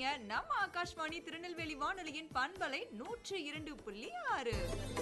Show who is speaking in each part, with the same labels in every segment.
Speaker 1: இருக்கீங்க நம்ம ஆகாஷ்வாணி திருநெல்வேலி வானொலியின் பண்பலை 102.6.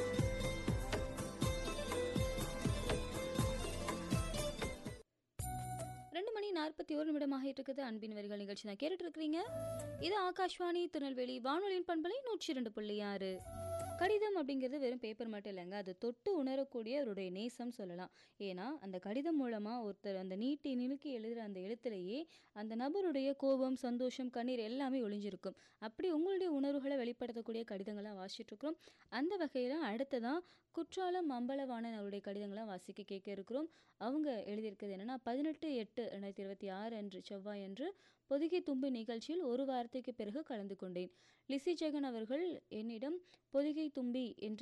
Speaker 2: 2:41 இருக்குது. அன்பின் வரிகள் நிகழ்ச்சி தான் கேட்டுட்டு இருக்கிறீங்க. இது ஆகாஷ்வாணி திருநெல்வேலி வானொலியின் பண்பலை 102.6. கடிதம் அப்படிங்கிறது வெறும் பேப்பர் மட்டும் இல்லைங்க, அது தொட்டு உணரக்கூடிய அவருடைய நேசம் சொல்லலாம். ஏன்னா அந்த கடிதம் மூலமாக ஒருத்தர் அந்த நீட்டி நிலுக்கி எழுதுகிற அந்த எழுத்துலேயே அந்த நபருடைய கோபம், சந்தோஷம், கண்ணீர் எல்லாமே ஒளிஞ்சிருக்கும். அப்படி உங்களுடைய உணர்வுகளை வெளிப்படுத்தக்கூடிய கடிதங்களாக வாசிச்சுட்ருக்கிறோம். அந்த வகையில் அடுத்ததான் குற்றாலம் அம்பலவாணன் அவருடைய கடிதங்களாக வாசிக்க கேட்க இருக்கிறோம். அவங்க எழுதியிருக்கிறது என்னென்னா, 18/8/2026 அன்று செவ்வாய் அன்று பொதிகை தும்பி நிகழ்ச்சியில் ஒரு வாரத்துக்கு பிறகு கலந்து கொண்டேன். லிசி ஜெகன் அவர்கள் என்னிடம் பொதிகை தும்பி என்ற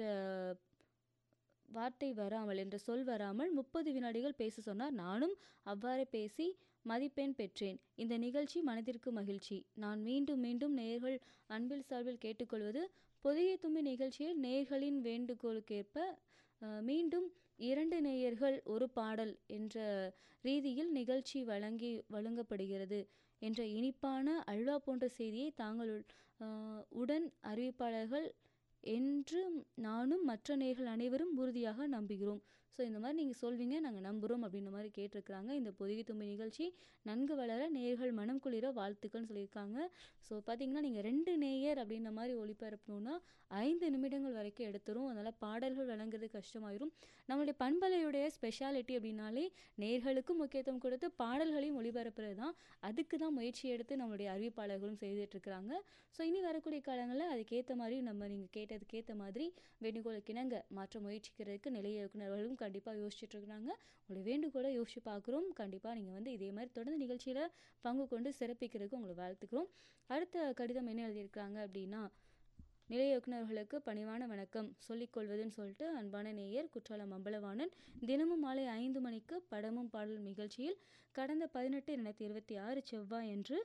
Speaker 2: வார்த்தை வராமல், என்ற சொல் வராமல் 30 வினாடிகள் பேச சொன்னார். நானும் அவ்வாறு பேசி மதிப்பெண் பெற்றேன். இந்த நிகழ்ச்சி மனதிற்கு மகிழ்ச்சி. நான் மீண்டும் மீண்டும் நேயர்கள் அன்பில் சார்பில் கேட்டுக்கொள்வது, பொதிகை தும்பி நிகழ்ச்சியில் நேயர்களின் வேண்டுகோளுக்கேற்ப மீண்டும் 2 நேயர்கள் ஒரு பாடல் என்ற ரீதியில் நிகழ்ச்சி வழங்கப்படுகிறது என்ற இனிப்பான அல்வா போன்ற செய்தியை தாங்கள் உடன் அறிவிப்பாளர்கள் என்று நானும் மற்ற நேயர்கள் அனைவரும் உறுதியாக நம்புகிறோம். ஸோ இந்த மாதிரி நீங்கள் சொல்வீங்க, நாங்கள் நம்புகிறோம் அப்படின்ற மாதிரி கேட்டிருக்கிறாங்க. இந்த பொதிகை தும்பி நிகழ்ச்சி நன்கு வளர நேயர்கள் மனம் குளிர வாழ்த்துக்கள்னு சொல்லியிருக்காங்க. ஸோ பார்த்தீங்கன்னா, நீங்கள் 2 நேயர் அப்படின்ற மாதிரி ஒளிபரப்பணுன்னா 5 நிமிடங்கள் வரைக்கும் எடுத்துரும். அதனால் பாடல்கள் வழங்குறது கஷ்டமாயிரும். நம்மளுடைய பண்பலையுடைய ஸ்பெஷாலிட்டி அப்படின்னாலே நேயர்களுக்கும் முக்கியத்துவம் கொடுத்து பாடல்களையும் ஒளிபரப்புறது தான். அதுக்கு தான் முயற்சி எடுத்து நம்மளுடைய அறிவிப்பாளர்களும் செய்துட்ருக்கிறாங்க. ஸோ இனி வரக்கூடிய காலங்களில் அதுக்கேற்ற மாதிரி நீங்கள் கேட்டதுக்கேற்ற மாதிரி வேண்டுகோளுக்கு இணங்க மாற்ற முயற்சிக்கிறதுக்கு நிலைய இயக்குநர்களும் கண்டிப்பாக யோசிச்சுட்ருக்குறாங்க. உங்களுடைய வேண்டுகோளை யோசிச்சு பார்க்குறோம். கண்டிப்பாக நீங்கள் இதே மாதிரி தொடர்ந்து நிகழ்ச்சியில் பங்கு கொண்டு சிறப்பிக்கிறதுக்கு உங்களை வாழ்த்துக்கிறோம். அடுத்த கடிதம் என்ன எழுதியிருக்கிறாங்க அப்படின்னா, நிலைய இயக்குநர்களுக்கு பணிவான வணக்கம் சொல்லிக்கொள்வதுன்னு சொல்லிட்டு அன்பான நேயர் குற்றாலம் அம்பலவாணன் தினமும் மாலை 5 மணிக்கு படமும் பாடல் நிகழ்ச்சியில் கடந்த 18/2026 செவ்வாய் அன்று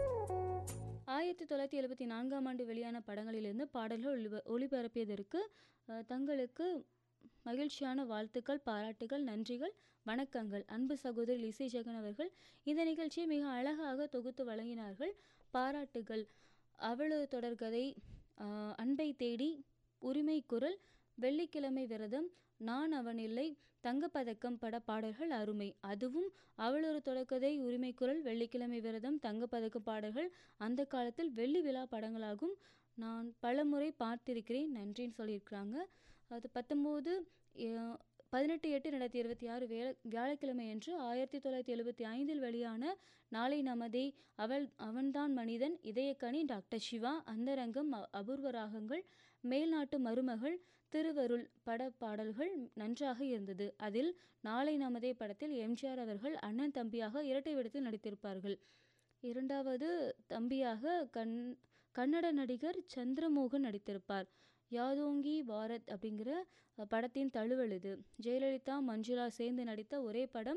Speaker 2: 1974ஆம் ஆண்டு வெளியான படங்களிலிருந்து பாடல்கள் ஒளிபரப்பியதற்கு தங்களுக்கு மகிழ்ச்சியான வாழ்த்துக்கள், பாராட்டுகள், நன்றிகள், வணக்கங்கள். அன்பு சகோதரி லிசி ஜெகன் அவர்கள் இந்த நிகழ்ச்சியை மிக அழகாக தொகுத்து வழங்கினார்கள். பாராட்டுகள். அவளது தொடர்கதை, அன்பை தேடி, உரிமை குரல், வெள்ளிக்கிழமை விரதம், நான் அவன் இல்லை, தங்கப்பதக்கம் பட பாடல்கள் அருமை. அதுவும் அவளொரு தொடர்கதை, உரிமை குரல், வெள்ளிக்கிழமை விரதம், தங்கப்பதக்கம் பாடல்கள் அந்த காலத்தில் வெள்ளி விழா படங்களாகும். நான் பலமுறை பார்த்திருக்கிறேன். நன்றின்னு சொல்லியிருக்கிறாங்க. அது 18/8/2026 வியாழக்கிழமை அன்று 1975 வெளியான நாளை நமதே, அவன்தான் மனிதன், இதயக்கனி, டாக்டர் சிவா, அந்தரங்கம், அபூர்வ ராகங்கள், மேல்நாட்டு மருமகள், திருவருள் பட பாடல்கள் நன்றாக இருந்தது. அதில் நாளை நமதே படத்தில் எம்ஜிஆர் அவர்கள் அண்ணன் தம்பியாக இரட்டை வேடத்தில் நடித்திருப்பார்கள். இரண்டாவது தம்பியாக கன்னட நடிகர் சந்திரமோகன் நடித்திருப்பார். யாதோங்கி பாரத் அப்படிங்கிற படத்தின் தழுவல் இது. ஜெயலலிதா, மஞ்சுளா சேர்ந்து நடித்த ஒரே படம்.